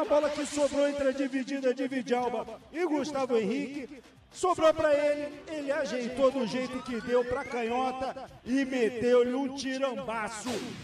A bola que sobrou entre a dividida de Vidalba e Gustavo Henrique. Sobrou para ele ajeitou do jeito que deu para canhota e meteu-lhe um tirambaço.